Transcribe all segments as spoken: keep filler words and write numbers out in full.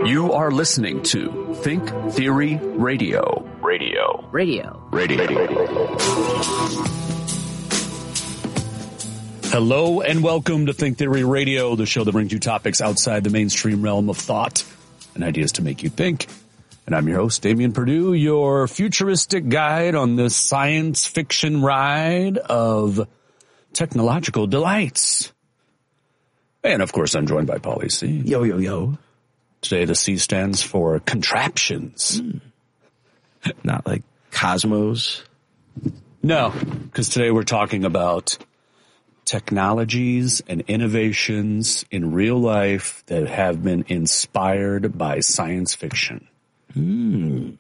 You are listening to Think Theory Radio. Radio. Radio. Radio. Hello and welcome to Think Theory Radio, the show that brings you topics outside the mainstream realm of thought and ideas to make you think. And I'm your host, Damian Perdue, your futuristic guide on this science fiction ride of technological delights. And of course, I'm joined by Paulie C. Yo, yo, yo. Today, the C stands for contraptions. Mm. Not like cosmos. No, because today we're talking about technologies and innovations in real life that have been inspired by science fiction. Mm.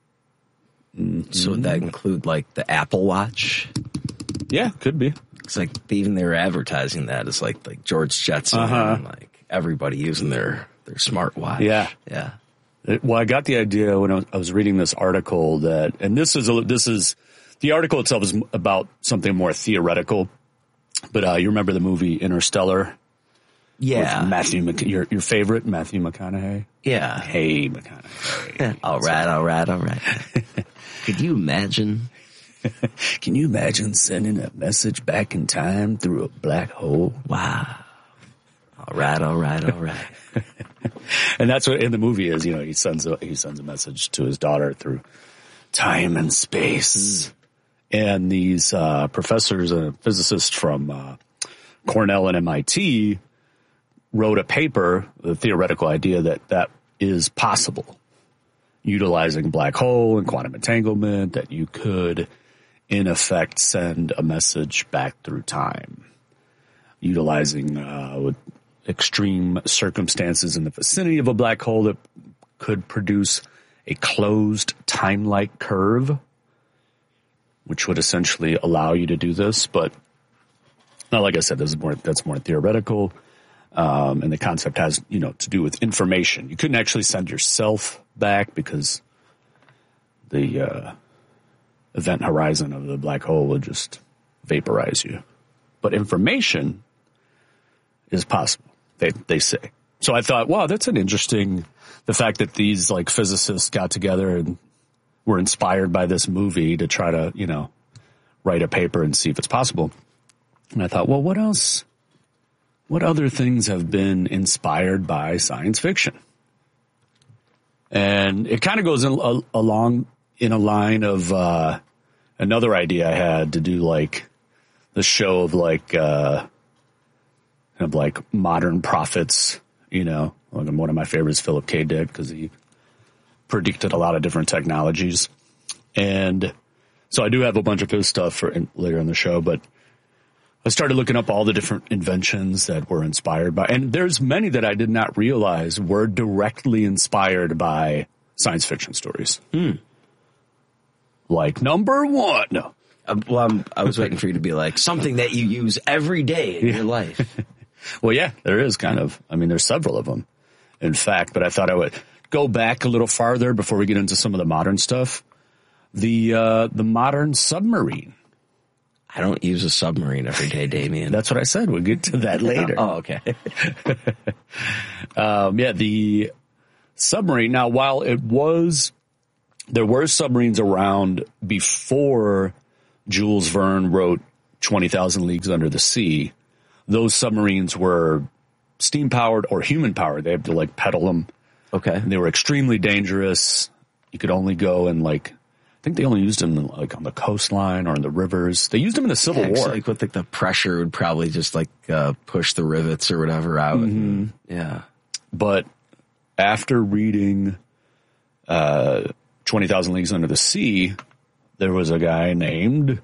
Mm-hmm. So would that include like the Apple Watch? Yeah, could be. It's like even they were advertising that as like like George Jetson uh-huh. and like everybody using their their smartwatch. Yeah, yeah. It, well, I got the idea when I was reading this article that, and this is a, this is the article itself is about something more theoretical. But uh, you remember the movie Interstellar? Yeah. With Matthew, Mc, your your favorite Matthew McConaughey. Yeah. Hey, McConaughey. all right, all right, all right. Could you imagine? Can you imagine sending a message back in time through a black hole? Wow. All right, all right, all right. And that's what in the movie is. You know, he sends a he sends a message to his daughter through time and space. Mm. And these uh, professors and physicists from uh, Cornell and M I T wrote a paper, the theoretical idea that that is possible, utilizing black hole and quantum entanglement, that you could, in effect, send a message back through time, utilizing uh, with extreme circumstances in the vicinity of a black hole that could produce a closed time-like curve, which would essentially allow you to do this. But now, like I said, this is more, that's more theoretical. Um, and the concept has, you know, to do with information. You couldn't actually send yourself back because the uh, event horizon of the black hole would just vaporize you. But information is possible, they they say. So I thought, wow, that's an interesting, the fact that these like physicists got together and were inspired by this movie to try to, you know, write a paper and see if it's possible. And I thought, well, what else, what other things have been inspired by science fiction? And it kind of goes in, a, along in a line of uh, another idea I had to do like the show of like, uh, kind of like modern prophets, you know, like one of my favorites, Philip K. Dick, because he predicted a lot of different technologies. And so I do have a bunch of his stuff for in, later in the show, but I started looking up all the different inventions that were inspired by, and there's many that I did not realize were directly inspired by science fiction stories. Hmm. Like number one. No. Uh, well, I'm, I was waiting for you to be like something that you use every day in yeah. your life. Well, yeah, there is kind of, I mean, there's several of them, in fact, but I thought I would go back a little farther before we get into some of the modern stuff. The, uh, the modern submarine. I don't use a submarine every day, Damien. That's what I said. We'll get to that later. Oh, okay. um, yeah, the submarine. Now, while it was, there were submarines around before Jules Verne wrote twenty thousand Leagues Under the Sea. Those submarines were steam powered or human powered. They had to like pedal them. Okay. And they were extremely dangerous. You could only go and like, I think they only used them like on the coastline or in the rivers. They used them in the Civil yeah, War. Like with like the pressure would probably just like uh, push the rivets or whatever out. Mm-hmm. And, yeah. But after reading uh, twenty thousand Leagues Under the Sea, there was a guy named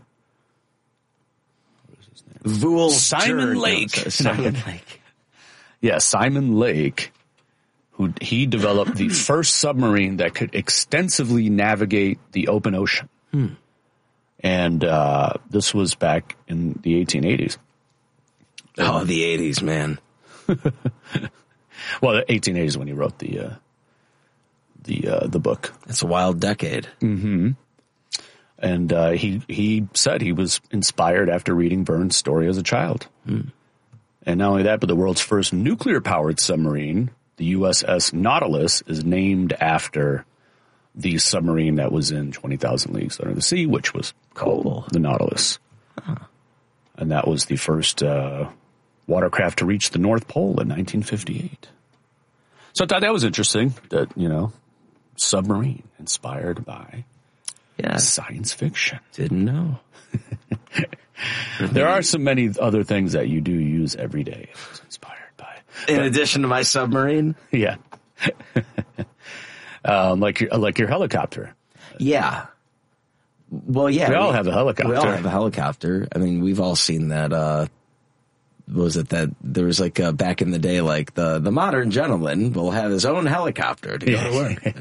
Vule Simon Stern. Lake. No, Simon Lake. Yeah, Simon Lake, who he developed the first submarine that could extensively navigate the open ocean. Hmm. And uh, this was back in the eighteen eighties. Oh, the eighties, man. Well, the eighteen eighties when he wrote the uh, the uh, the book. That's a wild decade. Mm-hmm. And uh, he he said he was inspired after reading Verne's story as a child. Hmm. And not only that, but the world's first nuclear-powered submarine the U S S Nautilus is named after the submarine that was in twenty thousand Leagues Under the Sea, which was called cool. the Nautilus. Huh. And that was the first uh, watercraft to reach the North Pole in nineteen fifty-eight. So I thought that was interesting that, you know, submarine inspired by yeah. science fiction. Didn't know. There are so many other things that you do use every day. It was inspired by. In but, addition to my submarine? Yeah. um, like, your, like your helicopter. Yeah. Well, yeah. We all have a helicopter. We all have a helicopter. I mean, we've all seen that, uh, was it that there was like, uh, back in the day, like the, the modern gentleman will have his own helicopter to go yeah. to work.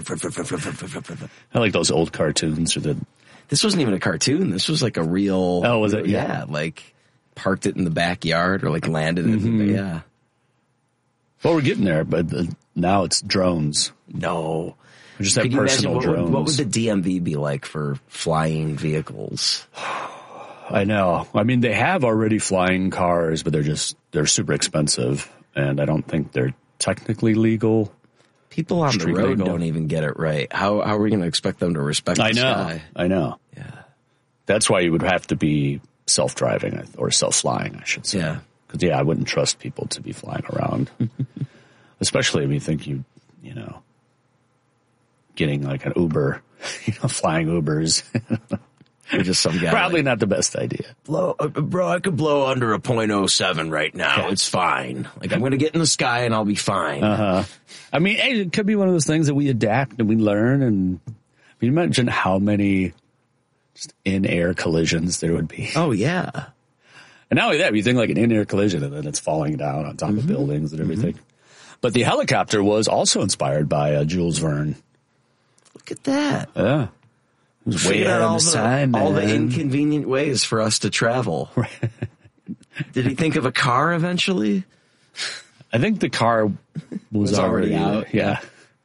yeah. I like those old cartoons or the. This wasn't even a cartoon. This was like a real. Oh, was it? Yeah. yeah like parked it in the backyard or like landed it. Mm-hmm. In the, yeah. Well, we're getting there, but the, now it's drones. No. We just have Could personal what drones. Would, what would the D M V be like for flying vehicles? I know. I mean, they have already flying cars, but they're just, they're super expensive. And I don't think they're technically legal. People on the road legal. Don't even get it right. How, how are we going to expect them to respect I the know. sky? I know. Yeah. That's why you would have to be self-driving or self-flying, I should say. Yeah. Because, yeah, I wouldn't trust people to be flying around. Especially if you think you, you know, getting like an Uber, you know, flying Ubers. You're just some guy. Probably like, not the best idea. Blow, uh, bro, I could blow under a point oh seven right now. Yeah. It's fine. Like, I'm going to get in the sky and I'll be fine. Uh-huh. I mean, hey, it could be one of those things that we adapt and we learn. And I mean, imagine how many just in-air collisions there would be. Oh, yeah. And not only that, you think like an in-air collision and then it's falling down on top mm-hmm. of buildings and everything. Mm-hmm. But the helicopter was also inspired by uh, Jules Verne. Look at that. Yeah. It was way out all, the, side, all the inconvenient ways for us to travel. Right. Did he think of a car eventually? I think the car was, was already, already out. Yeah.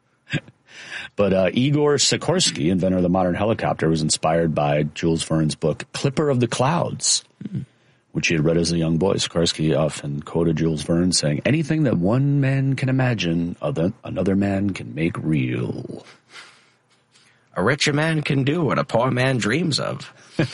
But uh, Igor Sikorsky, inventor of the modern helicopter, was inspired by Jules Verne's book, Clipper of the Clouds, hmm. which he had read as a young boy. Sikorsky often quoted Jules Verne saying, anything that one man can imagine, other, another man can make real. A richer man can do what a poor man dreams of.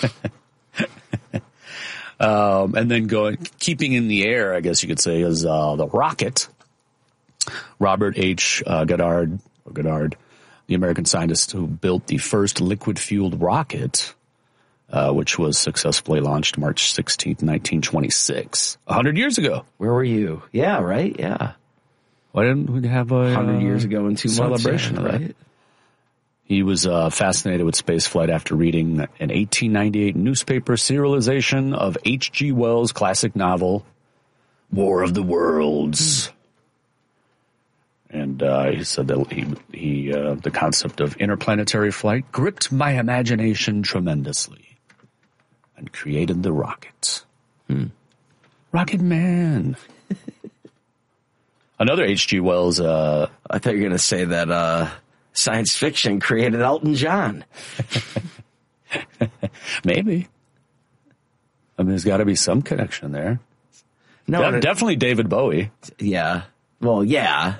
um, and then going, keeping in the air, I guess you could say, is uh, the rocket. Robert H. Uh, Goddard, or Goddard, the American scientist who built the first liquid-fueled rocket, uh, which was successfully launched March sixteenth, nineteen twenty-six, a hundred years ago. Where were you? Yeah, right. Yeah. Why didn't we have a hundred uh, years ago in two celebration months? Yeah, of that? Right. He was uh, fascinated with spaceflight after reading an eighteen ninety-eight newspaper serialization of H G Wells' classic novel, War of the Worlds. And uh, he said that he, he uh, the concept of interplanetary flight gripped my imagination tremendously and created the rocket. Hmm. Rocket Man. Another H G Wells. Uh, I thought you were going to say that uh, science fiction created Elton John. Maybe. I mean, there's got to be some connection there. No, De- definitely David Bowie. Yeah. Well, yeah.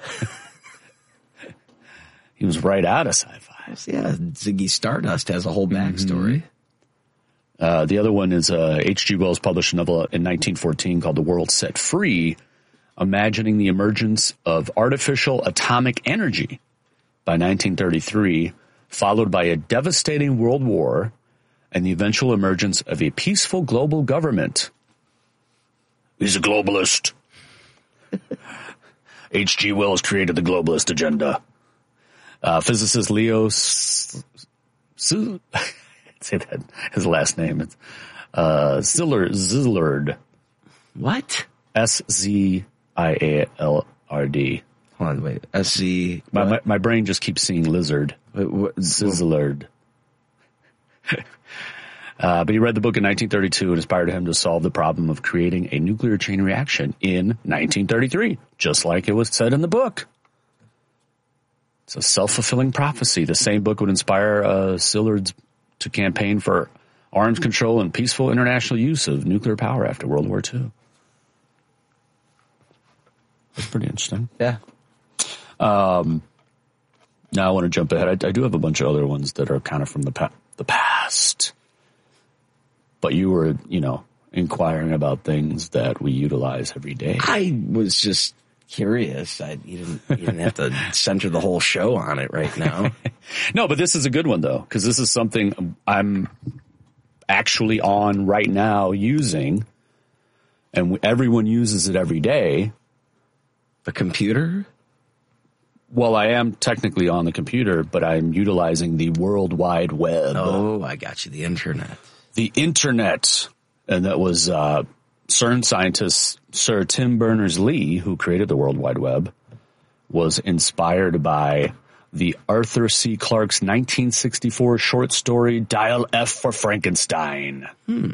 He was right out of sci-fi. Yeah, Ziggy Stardust has a whole backstory. Mm-hmm. Uh, the other one is uh, H G Wells published a novel in nineteen fourteen called The World Set Free, imagining the emergence of artificial atomic energy by nineteen thirty-three, followed by a devastating world war and the eventual emergence of a peaceful global government. He's a globalist. H G Wells created the globalist agenda. Uh, physicist Leo S- S- say that his last name. It's uh, Szilard. Szilard. What? S Z I A L R D. Hold on, wait. S Z. My, my my brain just keeps seeing lizard. Wait, what? Szilard. Uh, but he read the book in nineteen thirty-two and inspired him to solve the problem of creating a nuclear chain reaction in nineteen thirty-three, just like it was said in the book. It's a self-fulfilling prophecy. The same book would inspire uh, Szilard to campaign for arms control and peaceful international use of nuclear power after World War Two. That's pretty interesting. Yeah. Um, now I want to jump ahead. I, I do have a bunch of other ones that are kind of from the pa- the past. But you were, you know, inquiring about things that we utilize every day. I was just curious. I, you didn't, you didn't have to center the whole show on it right now. No, but this is a good one, though, because this is something I'm actually on right now using, and everyone uses it every day. The computer? Well, I am technically on the computer, but I'm utilizing the World Wide Web. Oh, I got you. The internet. The internet. And that was uh, CERN scientist Sir Tim Berners-Lee, who created the World Wide Web, was inspired by the Arthur C. Clarke's nineteen sixty-four short story, Dial F for Frankenstein. Hmm.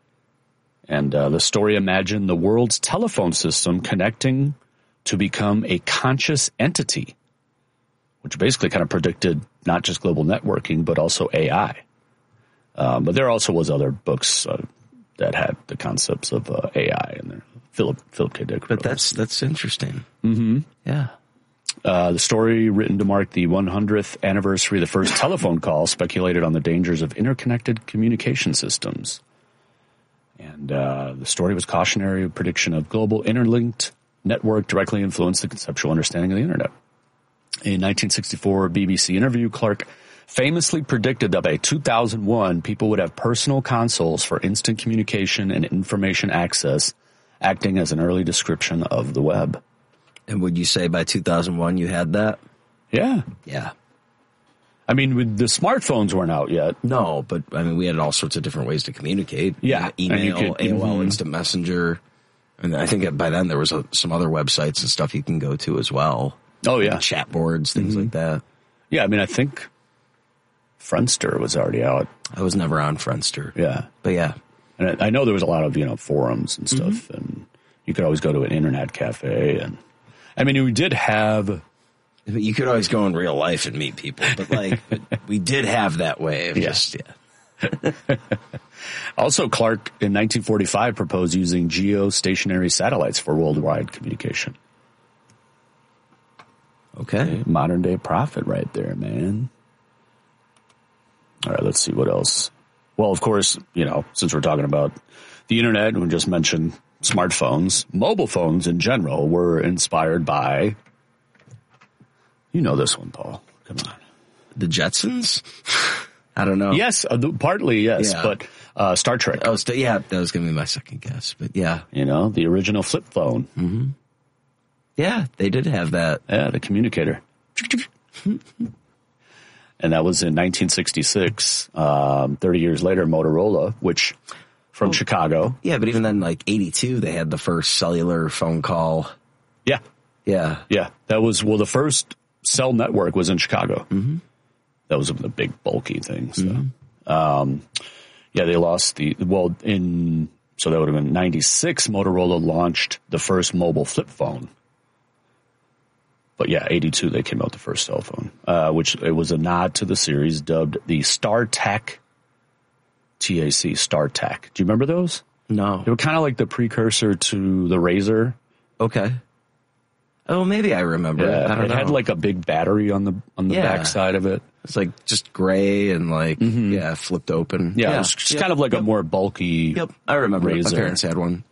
And uh, the story imagined the world's telephone system connecting to become a conscious entity, which basically kind of predicted not just global networking, but also A I. Um, but there also was other books uh, that had the concepts of uh, A I in there. Philip Philip K. Dick. But that's that's interesting. Mm-hmm. Yeah. Uh, the story, written to mark the one hundredth anniversary of the first telephone call, speculated on the dangers of interconnected communication systems. And uh, the story was cautionary prediction of global interlinked network directly influenced the conceptual understanding of the internet. In nineteen sixty-four B B C interview, Clarke famously predicted that by two thousand one, people would have personal consoles for instant communication and information access, acting as an early description of the web. And would you say by two thousand one you had that? Yeah. Yeah. I mean, with the smartphones weren't out yet. No, but I mean, we had all sorts of different ways to communicate. Yeah. Uh, email, could, A O L, mm-hmm. Instant Messenger. And I think by then there was a, some other websites and stuff you can go to as well. Oh, yeah. Like chat boards, things mm-hmm. like that. Yeah, I mean, I think Friendster was already out. I was never on Friendster. Yeah. But yeah. And I know there was a lot of, you know, forums and stuff. Mm-hmm. And you could always go to an internet cafe. And I mean, we did have... You could always go in real life and meet people. But, like, we did have that way of yeah. just... Yeah. Also, Clarke in nineteen forty-five proposed using geostationary satellites for worldwide communication. Okay. Modern day prophet right there, man. All right, let's see what else. Well, of course, you know, since we're talking about the internet, we just mentioned smartphones. Mobile phones in general were inspired by, you know this one, Paul. Come on. The Jetsons? I don't know. Yes, uh, partly yes, yeah. but uh, Star Trek. Oh, st- yeah, that was going to be my second guess, but yeah. You know, the original flip phone. Mm-hmm. Yeah, they did have that. Yeah, the communicator. And that was in nineteen sixty-six. Um, thirty years later, Motorola, which from oh, Chicago. Yeah, but even then, like eighty-two, they had the first cellular phone call. Yeah. Yeah. Yeah. That was, well, the first cell network was in Chicago. Mm-hmm. That was the big bulky thing. So, mm-hmm. um, yeah, they lost the, well, in, so that would have been ninety-six, Motorola launched the first mobile flip phone. But yeah, eighty-two, they came out with the first cell phone, uh, which it was a nod to the series dubbed the StarTAC, T A C, StarTAC. Do you remember those? No. They were kind of like the precursor to the Razor. Okay. Oh, maybe I remember. Yeah, I don't it know. had like a big battery on the on the yeah. back side of it. It's like just gray and like, mm-hmm. yeah, flipped open. Yeah, yeah. it was just yep. kind of like yep. a more bulky Yep, I remember. Razor. My parents had one.